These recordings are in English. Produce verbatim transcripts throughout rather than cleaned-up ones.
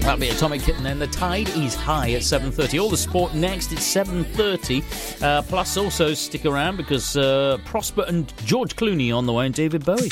That'll be Atomic, and then the tide is high at seven thirty. All the sport next, it's seven thirty. Uh, plus, also stick around because uh, Prosper and George Clooney on the way, and David Bowie.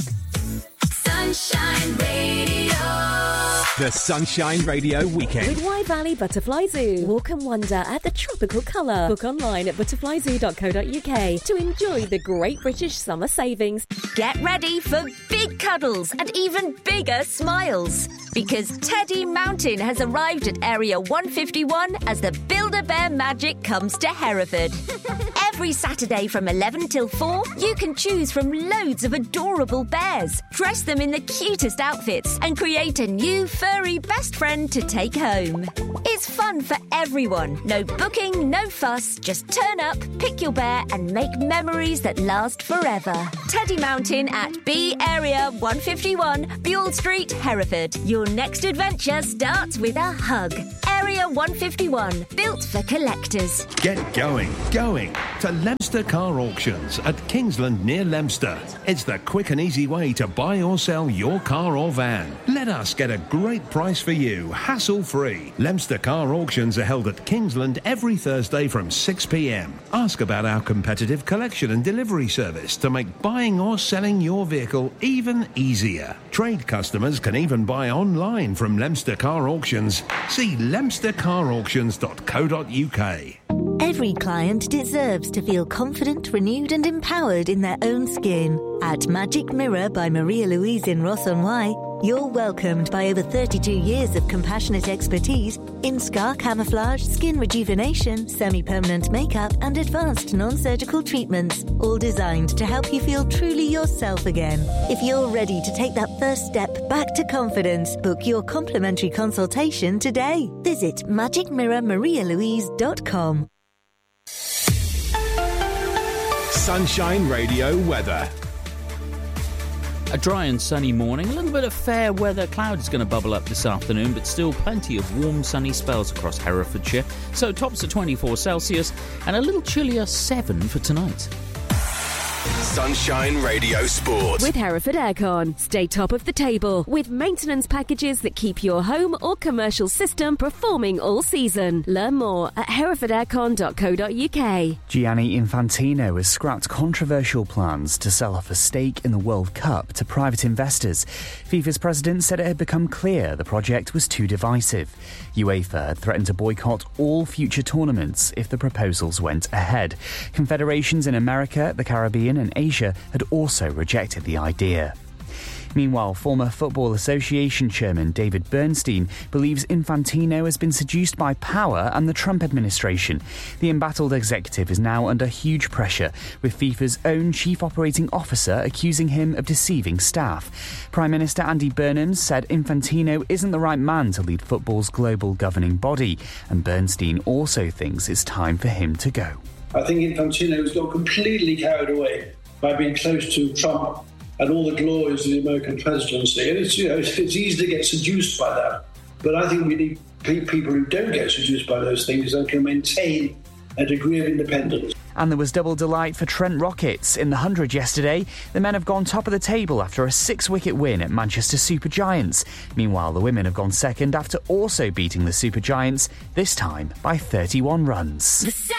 Sunshine Radio. The Sunshine Radio Weekend. With Wye Valley Butterfly Zoo. Walk and wonder at the tropical colour. Book online at butterfly zoo dot co dot uk to enjoy the Great British Summer Savings. Get ready for big cuddles and even bigger smiles, because Teddy Mountain has arrived at Area one fifty-one as the Build-A-Bear magic comes to Hereford. Every Saturday from eleven till four, you can choose from loads of adorable bears, dress them in the cutest outfits, and create a new furry best friend to take home. It's fun for everyone. No booking, no fuss. Just turn up, pick your bear, and make memories that last forever. Teddy Mountain at B Area one fifty-one, Buell Street, Hereford. Your next adventure starts with a hug. Area one fifty-one, built for collectors. Get going, going to Leominster Car Auctions at Kingsland near Leominster. It's the quick and easy way to buy or sell your car or van. Let us get a great price for you, hassle-free. Leominster Car Auctions are held at Kingsland every Thursday from six p m. Ask about our competitive collection and delivery service to make buying or selling your vehicle even easier. Trade customers can even buy online from Leominster Car Auctions. See leominster car auctions dot co dot uk. Every client deserves to feel confident, renewed and empowered in their own skin. At Magic Mirror by Maria Louise in Ross-on-Wye, you're welcomed by over thirty-two years of compassionate expertise in scar camouflage, skin rejuvenation, semi-permanent makeup and advanced non-surgical treatments, all designed to help you feel truly yourself again. If you're ready to take that first step back to confidence, book your complimentary consultation today. Visit magic mirror maria louise dot com. Sunshine Radio weather. A dry and sunny morning, a little bit of fair weather. Clouds going to bubble up this afternoon, but still plenty of warm sunny spells across Herefordshire. So tops at twenty-four Celsius and a little chillier seven for tonight. Sunshine Radio Sport. With Hereford Aircon. Stay top of the table with maintenance packages that keep your home or commercial system performing all season. Learn more at hereford aircon dot co dot uk. Gianni Infantino has scrapped controversial plans to sell off a stake in the World Cup to private investors. FIFA's president said it had become clear the project was too divisive. UEFA had threatened to boycott all future tournaments if the proposals went ahead. Confederations in America, the Caribbean and Asia had also rejected the idea. Meanwhile, former Football Association chairman David Bernstein believes Infantino has been seduced by power and the Trump administration. The embattled executive is now under huge pressure, with FIFA's own chief operating officer accusing him of deceiving staff. Prime Minister Andy Burnham said Infantino isn't the right man to lead football's global governing body, and Bernstein also thinks it's time for him to go. I think Infantino has got completely carried away by being close to Trump and all the glories of the American presidency. And it's, you know, it's, it's easy to get seduced by that. But I think we need pe- people who don't get seduced by those things and can maintain a degree of independence. And there was double delight for Trent Rockets. In the hundred yesterday, the men have gone top of the table after a six-wicket win at Manchester Super Giants. Meanwhile, the women have gone second after also beating the Super Giants, this time by thirty-one runs.